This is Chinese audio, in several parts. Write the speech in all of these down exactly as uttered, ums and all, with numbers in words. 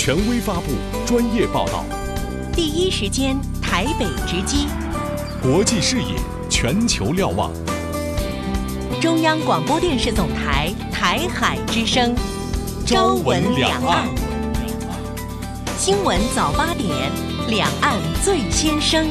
权威发布，专业报道， 第一时间台北直击， 国际视野，全球瞭望。 中央广播电视总台台海之声，朝闻两岸。新闻早八点，两岸最先声。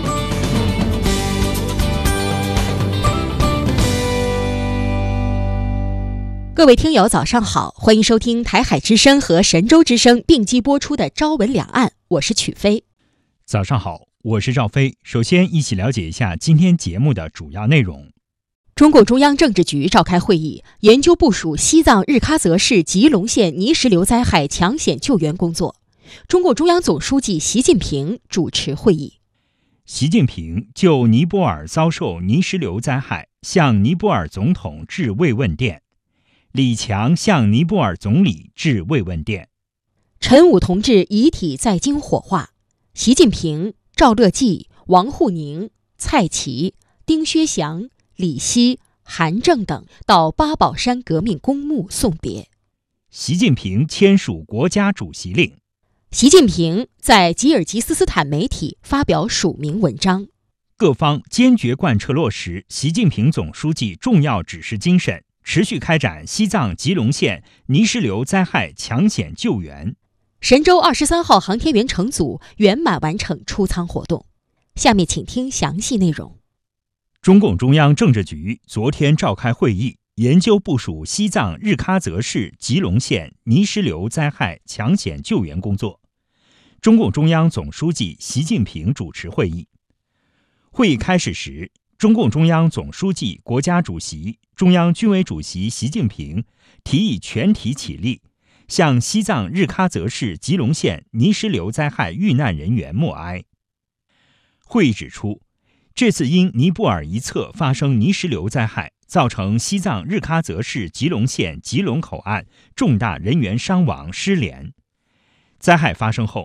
各位听友早上好，欢迎收听台海之声和神州之声并机播出的朝闻两岸，我是曲飞。 早上好，我是赵飞。首先一起了解一下今天节目的主要内容。 中共中央政治局召开会议，研究部署西藏日喀则市吉隆县泥石流灾害抢险救援工作。中共中央总书记习近平主持会议。 习近平就尼泊尔遭受泥石流灾害向尼泊尔总统致慰问电。李强向尼泊尔总理致慰问电。 陈武同志遗体在京火化，习近平、赵乐际、王沪宁、蔡奇、丁薛祥、李希、韩正等到八宝山革命公墓送别。 习近平签署国家主席令。 习近平在吉尔吉斯斯坦媒体发表署名文章。 各方坚决贯彻落实习近平总书记重要指示精神，持续开展西藏吉隆县泥石流灾害抢险救援。 神舟二十三号航天员乘组圆满完成出舱活动。下面请听详细内容。 中共中央政治局昨天召开会议，研究部署西藏日喀则市吉隆县泥石流灾害抢险救援工作。中共中央总书记习近平主持会议。会议开始时，中共中央总书记、国家主席、中央军委主席习近平提议全体起立，向西藏日喀则市吉隆县泥石流灾害遇难人员默哀。会议指出，这次因尼泊尔一侧发生泥石流灾害，造成西藏日喀则市吉隆县吉隆口岸重大人员伤亡失联。灾害发生后，